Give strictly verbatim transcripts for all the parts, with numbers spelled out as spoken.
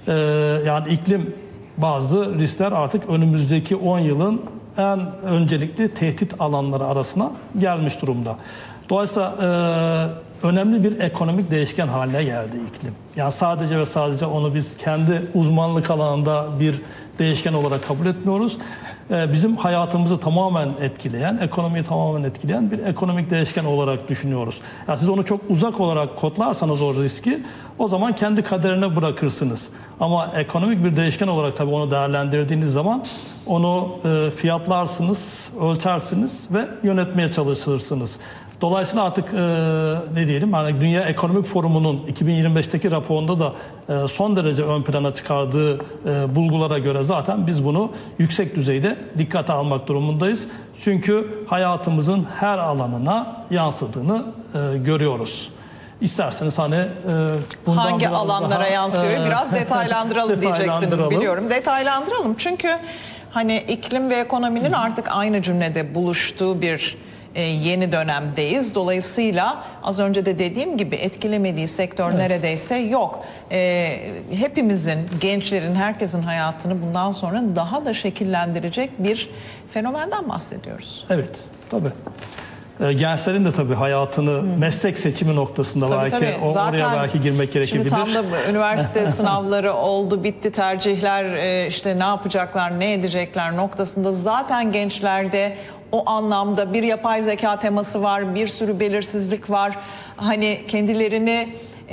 e, yani iklim bazlı riskler artık önümüzdeki on yılın en öncelikli tehdit alanları arasına gelmiş durumda. Dolayısıyla e, önemli bir ekonomik değişken haline geldi iklim. Yani sadece ve sadece onu biz kendi uzmanlık alanında bir değişken olarak kabul etmiyoruz. E, bizim hayatımızı tamamen etkileyen, ekonomiyi tamamen etkileyen bir ekonomik değişken olarak düşünüyoruz. Yani siz onu çok uzak olarak kodlarsanız o riski, o zaman kendi kaderine bırakırsınız. Ama ekonomik bir değişken olarak tabii onu değerlendirdiğiniz zaman onu e, fiyatlarsınız, ölçersiniz ve yönetmeye çalışırsınız. Dolayısıyla artık e, ne diyelim, yani Dünya Ekonomik Forumu'nun iki bin yirmi beşteki raporunda da e, son derece ön plana çıkardığı e, bulgulara göre zaten biz bunu yüksek düzeyde dikkate almak durumundayız. Çünkü hayatımızın her alanına yansıdığını e, görüyoruz. İsterseniz hani e, bundan hangi alanlara daha, yansıyor e, biraz detaylandıralım diyeceksiniz, detaylandıralım. biliyorum. Detaylandıralım çünkü hani iklim ve ekonominin artık aynı cümlede buluştuğu bir e, yeni dönemdeyiz. Dolayısıyla az önce de dediğim gibi etkilemediği sektör evet. neredeyse yok. E, hepimizin, gençlerin, herkesin hayatını bundan sonra daha da şekillendirecek bir fenomenden bahsediyoruz. Evet, tabii. Gençlerin de tabii hayatını hmm. meslek seçimi noktasında tabii, belki tabii. O, oraya belki girmek gerekebilir. Şimdi tam da üniversite sınavları oldu, bitti, tercihler işte ne yapacaklar, ne edecekler noktasında zaten gençlerde o anlamda bir yapay zeka teması var, bir sürü belirsizlik var. Hani kendilerini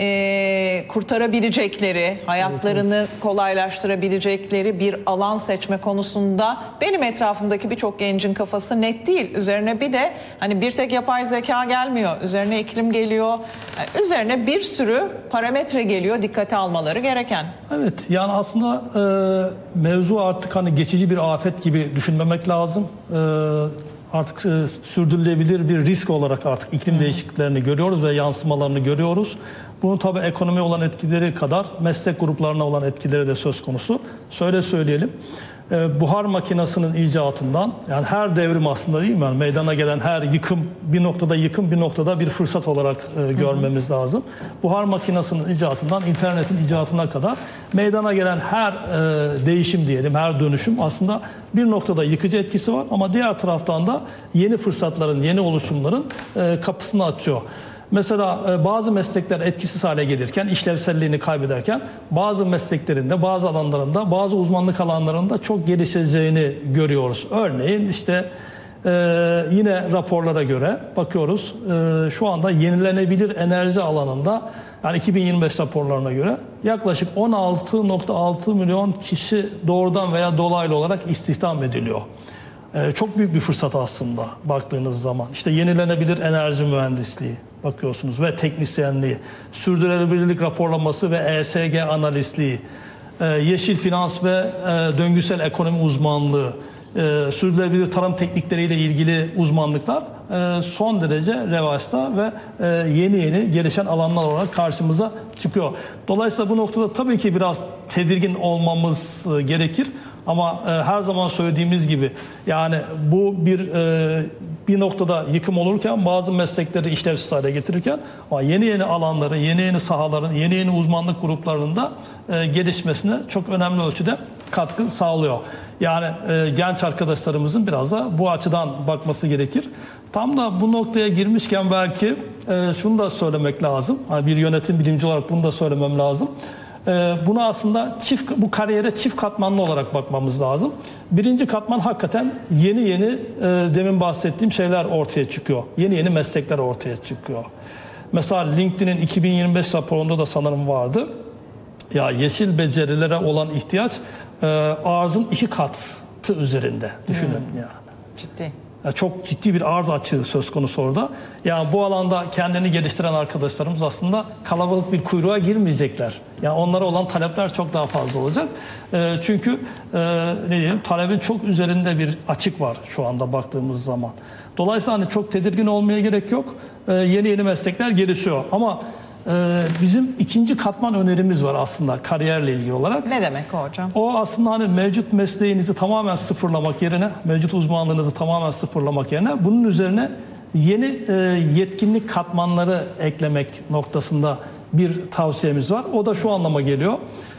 e, kurtarabilecekleri, hayatlarını evet, evet. kolaylaştırabilecekleri bir alan seçme konusunda benim etrafımdaki birçok gencin kafası net değil. Üzerine bir de hani bir tek yapay zeka gelmiyor, üzerine iklim geliyor, yani üzerine bir sürü parametre geliyor dikkate almaları gereken. Evet, yani aslında e, mevzu artık hani geçici bir afet gibi düşünmemek lazım. E, Artık e, sürdürülebilir bir risk olarak artık iklim hmm. değişikliklerini görüyoruz ve yansımalarını görüyoruz. Bunun tabii ekonomiye olan etkileri kadar meslek gruplarına olan etkileri de söz konusu. Şöyle söyleyelim, e, buhar makinesinin icatından, yani her devrim aslında değil mi? Yani meydana gelen her yıkım, bir noktada yıkım, bir noktada bir fırsat olarak e, görmemiz hmm. lazım. Buhar makinesinin icatından internetin icatına kadar meydana gelen her e, değişim diyelim, her dönüşüm aslında bir noktada yıkıcı etkisi var ama diğer taraftan da yeni fırsatların, yeni oluşumların e, kapısını açıyor. Mesela e, bazı meslekler etkisiz hale gelirken, işlevselliğini kaybederken bazı mesleklerinde, bazı alanlarında, bazı uzmanlık alanlarında çok gelişeceğini görüyoruz. Örneğin işte e, yine raporlara göre bakıyoruz, e, şu anda yenilenebilir enerji alanında, yani iki bin yirmi beş raporlarına göre yaklaşık on altı nokta altı milyon kişi doğrudan veya dolaylı olarak istihdam ediliyor. Ee, çok büyük bir fırsat aslında baktığınız zaman. İşte yenilenebilir enerji mühendisliği bakıyorsunuz ve teknisyenliği, sürdürülebilirlik raporlaması ve E S G analistliği, e, yeşil finans ve e, döngüsel ekonomi uzmanlığı, e, sürdürülebilir tarım teknikleriyle ilgili uzmanlıklar e, son derece revaçta ve e, yeni yeni gelişen alanlar olarak karşımıza çıkıyor. Dolayısıyla bu noktada tabii ki biraz tedirgin olmamız e, gerekir. Ama e, her zaman söylediğimiz gibi yani bu bir e, bir noktada yıkım olurken bazı meslekleri işlevsiz hale getirirken ama yeni yeni alanların, yeni yeni sahaların, yeni yeni uzmanlık gruplarında e, gelişmesine çok önemli ölçüde katkı sağlıyor. Yani e, genç arkadaşlarımızın biraz da bu açıdan bakması gerekir. Tam da bu noktaya girmişken belki e, şunu da söylemek lazım. Yani bir yönetim bilimci olarak bunu da söylemem lazım. Buna aslında çift, bu kariyere çift katmanlı olarak bakmamız lazım. Birinci katman hakikaten yeni yeni demin bahsettiğim şeyler ortaya çıkıyor. Yeni yeni meslekler ortaya çıkıyor. Mesela LinkedIn'in iki bin yirmi beş raporunda da sanırım vardı. Ya yeşil becerilere olan ihtiyaç arzın iki katı üzerinde. Düşünün hmm. yani. Ciddi. Çok ciddi bir arz açığı söz konusu orada. Yani bu alanda kendini geliştiren arkadaşlarımız aslında kalabalık bir kuyruğa girmeyecekler. Yani onlara olan talepler çok daha fazla olacak. E, çünkü e, ne diyelim, talebin çok üzerinde bir açık var şu anda baktığımız zaman. Dolayısıyla hani çok tedirgin olmaya gerek yok. E, yeni yeni meslekler gelişiyor. Ama e, bizim ikinci katman önerimiz var aslında kariyerle ilgili olarak. Ne demek o hocam? O aslında hani mevcut mesleğinizi tamamen sıfırlamak yerine, mevcut uzmanlığınızı tamamen sıfırlamak yerine bunun üzerine yeni e, yetkinlik katmanları eklemek noktasında bir tavsiyemiz var. O da şu anlama geliyor.